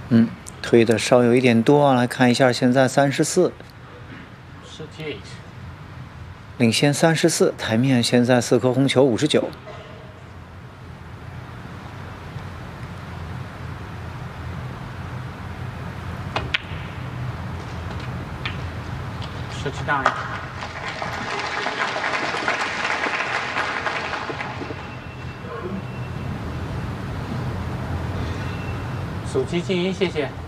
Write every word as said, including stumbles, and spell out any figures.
嗯，推的稍有一点多啊，来看一下，现在三十四，领先三十四，台面现在四颗红球五十九。 十七档。手机静音，谢谢。